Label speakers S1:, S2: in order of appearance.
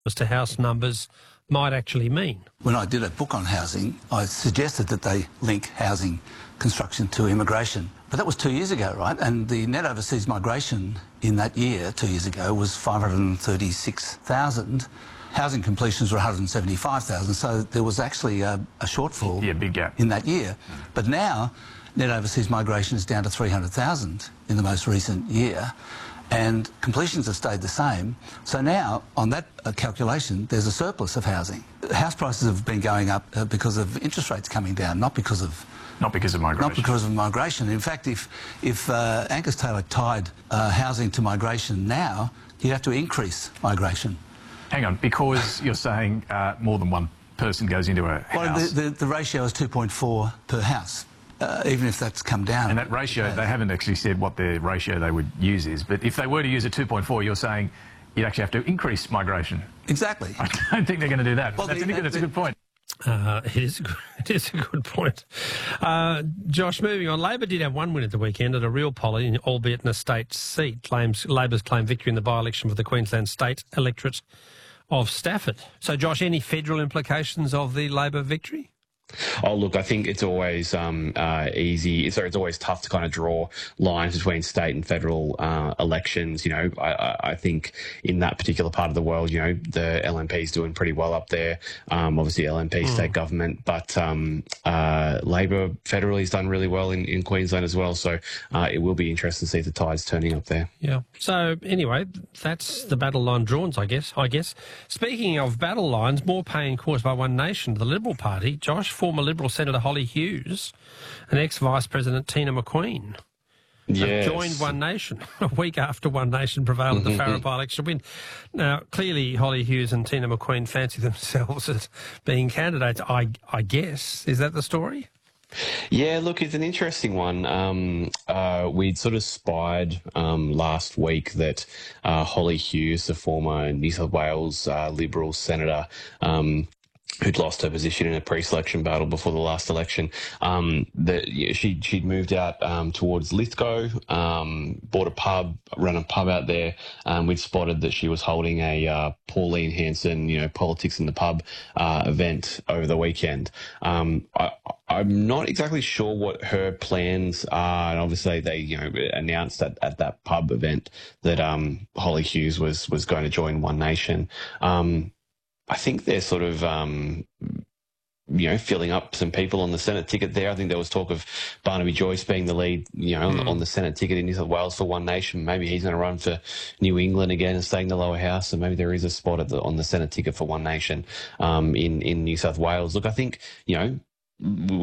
S1: as to house numbers might actually mean.
S2: When I did a book on housing, I suggested that they link housing construction to immigration. But that was 2 years ago, right? And the net overseas migration in that year, 2 years ago, was 536,000. Housing completions were 175,000, so there was actually a shortfall
S3: big gap
S2: in that year. But now, net overseas migration is down to 300,000 in the most recent year, and completions have stayed the same. So now, on that calculation, there's a surplus of housing. House prices have been going up because of interest rates coming down, not because of
S3: migration.
S2: Not because of migration. In fact, if Angus Taylor tied housing to migration now, he'd have to increase migration.
S3: Hang on, because you're saying more than one person goes into a house.
S2: Well, the ratio is 2.4 per house, even if that's come down.
S3: And that ratio, they haven't actually said what the ratio they would use is, but if they were to use a 2.4, you're saying you'd actually have to increase migration.
S2: Exactly.
S3: I don't think they're going to do that.
S2: Well,
S3: that's a good point.
S1: It is a good point. Josh, moving on, Labor did have one win at the weekend at a real poll, albeit in a state seat. Labor's claimed victory in the by-election for the Queensland state electorate of Stafford. So, Josh, any federal implications of the Labor victory?
S4: Oh, look, I think it's always it's always tough to kind of draw lines between state and federal elections. You know, I think in that particular part of the world, you know, the LNP is doing pretty well up there. Obviously, LNP state government, but Labor federally has done really well in Queensland as well. So it will be interesting to see the tides turning up there.
S1: Yeah. So anyway, that's the battle line drawn, I guess. Speaking of battle lines, more pain caused by One Nation, the Liberal Party. Josh, former Liberal Senator Holly Hughes and ex-Vice President Tina McQueen have joined One Nation a week after One Nation prevailed in the Farrer by-election win. Now, clearly Holly Hughes and Tina McQueen fancy themselves as being candidates, I guess. Is that the story?
S4: Yeah, look, it's an interesting one. We'd sort of spied last week that Holly Hughes, the former New South Wales Liberal Senator, who'd lost her position in a pre-selection battle before the last election, she'd moved out towards Lithgow, bought a pub, run a pub out there. We'd spotted that she was holding a Pauline Hanson, you know, politics in the pub event over the weekend. I'm not exactly sure what her plans are, and obviously they, you know, announced at that pub event that Holly Hughes was going to join One Nation. I think they're sort of, you know, filling up some people on the Senate ticket there. I think there was talk of Barnaby Joyce being the lead, you know, on the Senate ticket in New South Wales for One Nation. Maybe he's going to run for New England again and stay in the lower house. So maybe there is a spot on the Senate ticket for One Nation in New South Wales. Look, I think, you know,